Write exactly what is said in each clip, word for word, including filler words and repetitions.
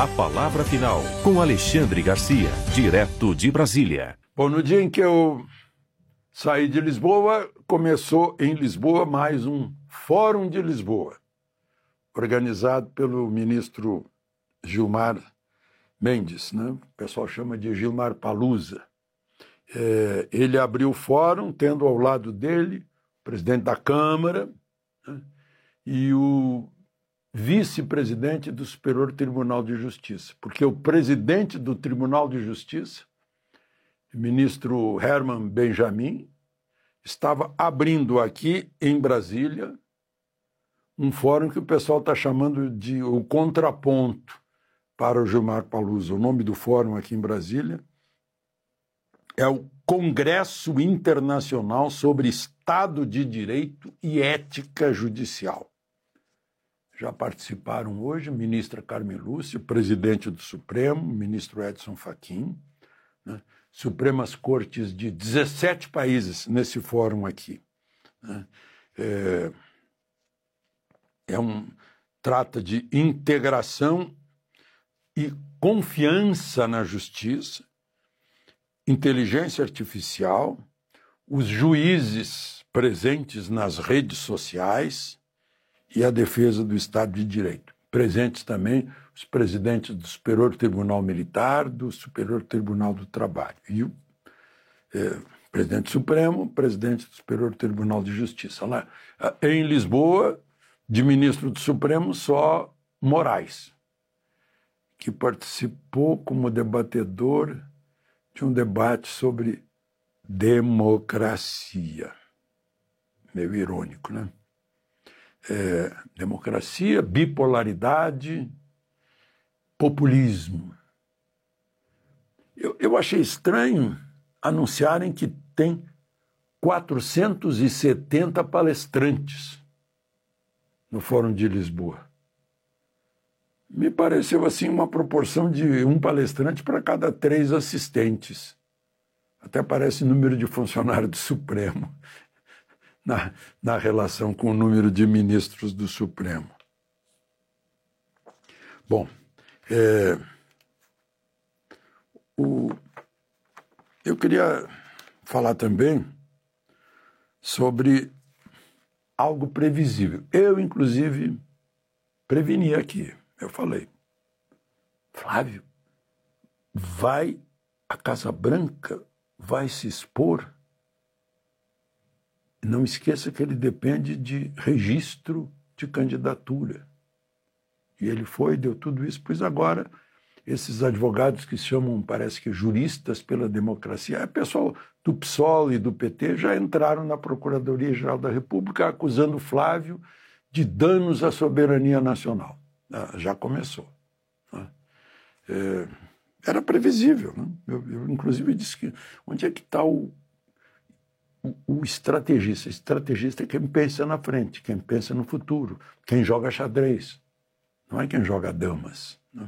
A palavra final com Alexandre Garcia, direto de Brasília. Bom, no dia em que eu saí de Lisboa, começou em Lisboa mais um Fórum de Lisboa, organizado pelo ministro Gilmar Mendes, né? O pessoal chama de Gilmar Palusa. É, ele abriu o fórum, tendo ao lado dele o presidente da Câmara, né, e o vice-presidente do Superior Tribunal de Justiça, porque o presidente do Tribunal de Justiça, o ministro Herman Benjamin, estava abrindo aqui em Brasília um fórum que o pessoal está chamando de o contraponto para o Gilmar Palusa. O nome do fórum aqui em Brasília é o Congresso Internacional sobre Estado de Direito e Ética Judicial. Já participaram hoje a ministra Carmen Lúcia, o presidente do Supremo, o ministro Edson Fachin, né? Supremas Cortes de dezessete países nesse fórum aqui. Né? É, é um, trata de integração e confiança na justiça, inteligência artificial, os juízes presentes nas redes sociais e a defesa do Estado de Direito. Presentes também os presidentes do Superior Tribunal Militar, do Superior Tribunal do Trabalho. E o é, presidente Supremo, presidente do Superior Tribunal de Justiça. Lá em Lisboa, de ministro do Supremo, só Moraes, que participou como debatedor de um debate sobre democracia. Meio irônico, né? É, democracia, bipolaridade, populismo. Eu, eu achei estranho anunciarem que tem quatrocentos e setenta palestrantes no Fórum de Lisboa. Me pareceu assim uma proporção de um palestrante para cada três assistentes. Até parece número de funcionário do Supremo na, na relação com o número de ministros do Supremo. Bom, é, o, eu queria falar também sobre algo previsível. Eu, inclusive, preveni aqui. Eu falei, Flávio, vai, a Casa Branca vai se expor. Não esqueça que ele depende de registro de candidatura. E ele foi, deu tudo isso, pois agora esses advogados que se chamam, parece que juristas pela democracia, é pessoal do P SOL e do P T, já entraram na Procuradoria-Geral da República acusando Flávio de danos à soberania nacional. Já começou. Né? É, era previsível. Né? Eu, eu, inclusive, disse que onde é que está o, o, o estrategista? O estrategista é quem pensa na frente, quem pensa no futuro, quem joga xadrez. Não é quem joga damas. Né?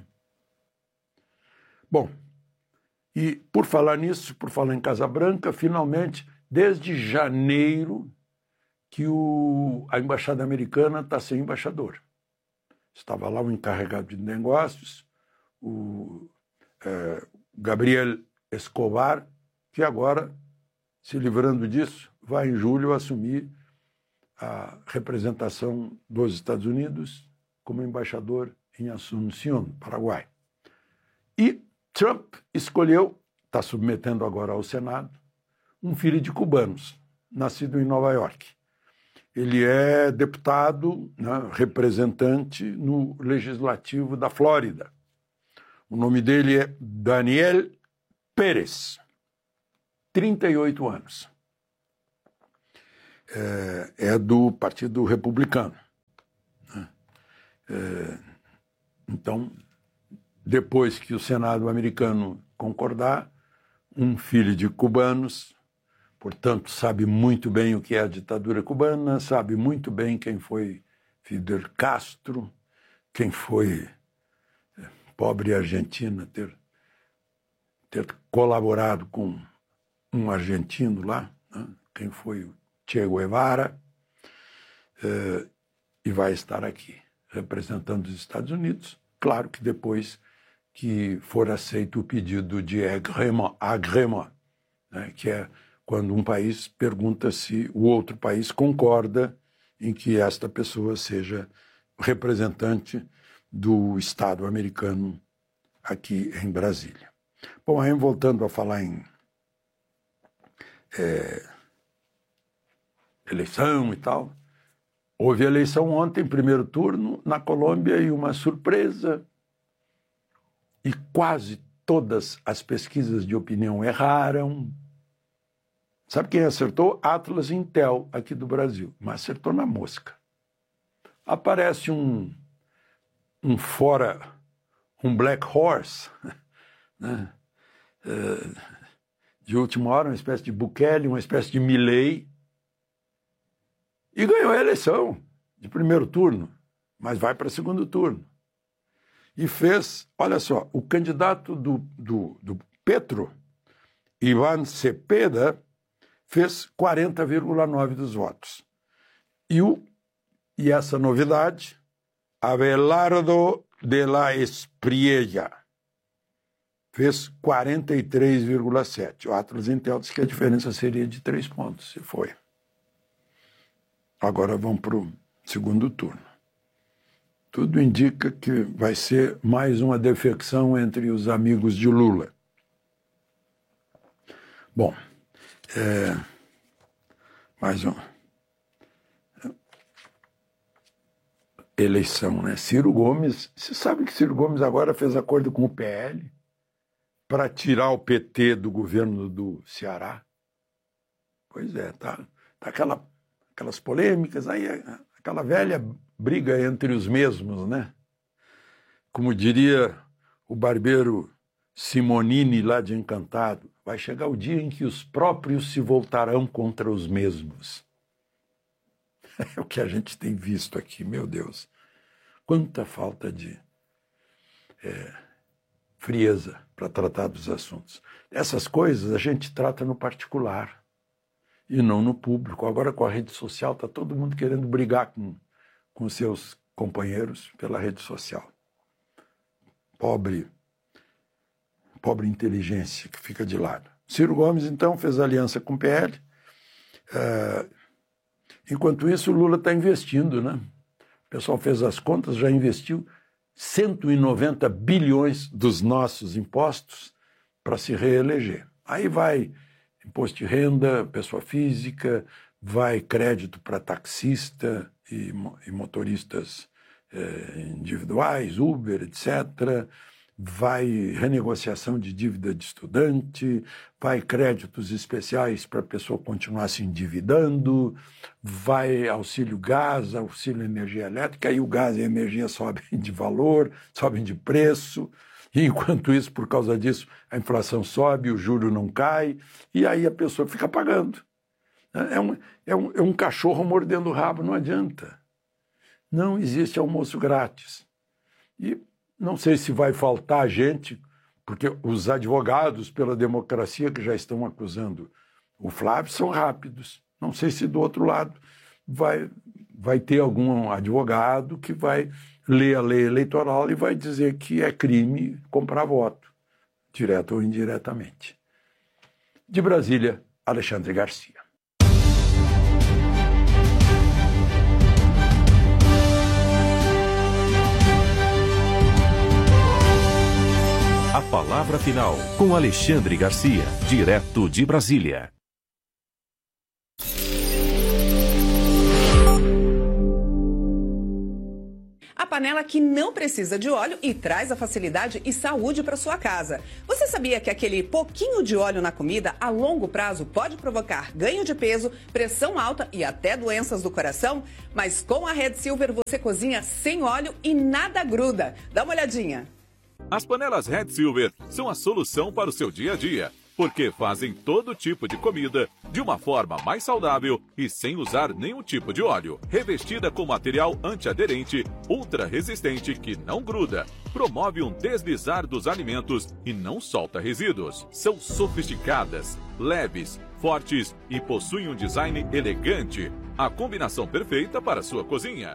Bom, e por falar nisso, por falar em Casa Branca, finalmente, desde janeiro, que o, a embaixada americana está sem embaixador. Estava lá o encarregado de negócios, o é, Gabriel Escobar, que agora, se livrando disso, vai em julho assumir a representação dos Estados Unidos como embaixador em Asunción, Paraguai. E Trump escolheu, está submetendo agora ao Senado, um filho de cubanos, nascido em Nova York. Ele é deputado, né, representante no Legislativo da Flórida. O nome dele é Daniel Pérez, trinta e oito anos. É, é do Partido Republicano. É, então, depois que o Senado americano concordar, um filho de cubanos, portanto, sabe muito bem o que é a ditadura cubana, sabe muito bem quem foi Fidel Castro, quem foi pobre Argentina ter, ter colaborado com um argentino lá, né? Quem foi o Che Guevara, eh, e vai estar aqui representando os Estados Unidos. Claro que depois que for aceito o pedido de agrément, agrément, né, que é quando um país pergunta se o outro país concorda em que esta pessoa seja representante do Estado americano aqui em Brasília. Bom, aí voltando a falar em é, eleição e tal, houve eleição ontem, primeiro turno, na Colômbia, e uma surpresa, e quase todas as pesquisas de opinião erraram. Sabe quem acertou? Atlas Intel, aqui do Brasil, mas acertou na mosca. Aparece um, um fora, um black horse, né? De última hora, uma espécie de Bukele, uma espécie de Milei, e ganhou a eleição de primeiro turno, mas vai para segundo turno. E fez, olha só, o candidato do, do, do Petro, Ivan Cepeda, fez quarenta vírgula nove por cento dos votos. E, o, e essa novidade, Abelardo de la Espriella, fez quarenta e três vírgula sete por cento. O Atlas Intel disse que a diferença seria de três pontos, se foi. Agora vamos para o segundo turno. Tudo indica que vai ser mais uma defecção entre os amigos de Lula. Bom, é, mais uma eleição, né? Ciro Gomes, você sabe que Ciro Gomes agora fez acordo com o P L para tirar o P T do governo do Ceará? Pois é, tá, tá aquela, aquelas polêmicas, aí aquela velha briga entre os mesmos, né? Como diria o barbeiro Simonini lá de Encantado, vai chegar o dia em que os próprios se voltarão contra os mesmos. É o que a gente tem visto aqui, meu Deus. Quanta falta de é, frieza para tratar dos assuntos. Essas coisas a gente trata no particular e não no público. Agora, com a rede social, está todo mundo querendo brigar com, com seus companheiros pela rede social. Pobre, pobre inteligência que fica de lado. Ciro Gomes, então, fez aliança com o P L. Uh, enquanto isso, o Lula está investindo, né? O pessoal fez as contas, já investiu cento e noventa bilhões dos nossos impostos para se reeleger. Aí vai imposto de renda, pessoa física, vai crédito para taxista e, e motoristas eh, individuais, Uber, etcétera, vai renegociação de dívida de estudante, vai créditos especiais para a pessoa continuar se endividando, vai auxílio gás, auxílio energia elétrica, aí o gás e a energia sobem de valor, sobem de preço, e enquanto isso, por causa disso, a inflação sobe, o juro não cai, e aí a pessoa fica pagando. É um, é um, é um cachorro mordendo o rabo, não adianta. Não existe almoço grátis. E não sei se vai faltar gente, porque os advogados pela democracia que já estão acusando o Flávio são rápidos. Não sei se do outro lado vai, vai ter algum advogado que vai ler a lei eleitoral e vai dizer que é crime comprar voto, direto ou indiretamente. De Brasília, Alexandre Garcia. A palavra final com Alexandre Garcia, direto de Brasília. A panela que não precisa de óleo e traz a facilidade e saúde para sua casa. Você sabia que aquele pouquinho de óleo na comida a longo prazo pode provocar ganho de peso, pressão alta e até doenças do coração? Mas com a Red Silver você cozinha sem óleo e nada gruda. Dá uma olhadinha. As panelas Red Silver são a solução para o seu dia a dia, porque fazem todo tipo de comida de uma forma mais saudável e sem usar nenhum tipo de óleo. Revestida com material antiaderente, ultra resistente que não gruda, promove um deslizar dos alimentos e não solta resíduos. São sofisticadas, leves, fortes e possuem um design elegante, a combinação perfeita para a sua cozinha.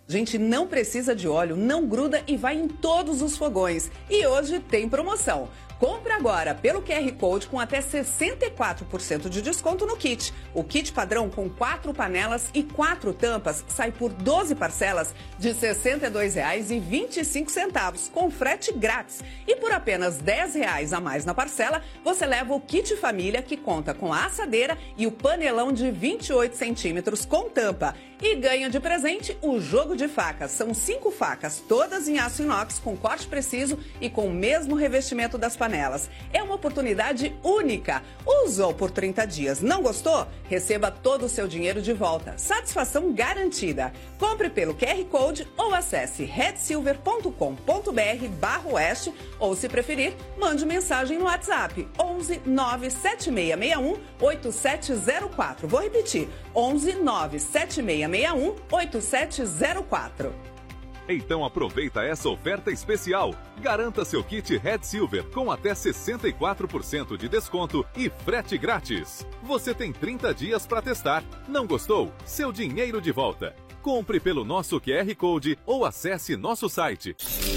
Gente, não precisa de óleo, não gruda e vai em todos os fogões. E hoje tem promoção. Compre agora pelo Q R Code com até sessenta e quatro por cento de desconto no kit. O kit padrão com quatro panelas e quatro tampas sai por doze parcelas de sessenta e dois reais e vinte e cinco centavos, com frete grátis. E por apenas dez reais a mais na parcela, você leva o kit família, que conta com a assadeira e o panelão de vinte e oito centímetros com tampa. E ganha de presente o jogo de facas. São cinco facas, todas em aço inox, com corte preciso e com o mesmo revestimento das panelas. É uma oportunidade única. Usou por trinta dias, não gostou? Receba todo o seu dinheiro de volta. Satisfação garantida. Compre pelo Q R Code ou acesse red silver ponto com ponto br barra oeste, ou, se preferir, mande mensagem no WhatsApp onze nove sete seis seis um oito sete zero quatro. Vou repetir, onze nove sete seis seis um oito sete zero quatro. Então aproveita essa oferta especial. Garanta seu kit Red Silver com até sessenta e quatro por cento de desconto e frete grátis. Você tem trinta dias para testar. Não gostou? Seu dinheiro de volta. Compre pelo nosso Q R Code ou acesse nosso site.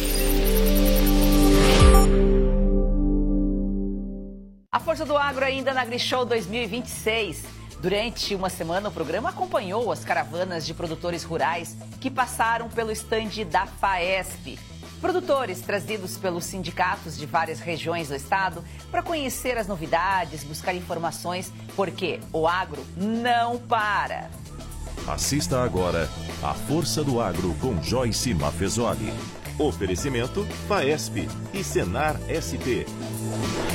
A Força do Agro ainda na AgriShow dois mil e vinte e seis. Durante uma semana, o programa acompanhou as caravanas de produtores rurais que passaram pelo estande da FAESP. Produtores trazidos pelos sindicatos de várias regiões do estado para conhecer as novidades, buscar informações, porque o agro não para. Assista agora a Força do Agro com Joyce Mafezoli. Oferecimento FAESP e Senar S P.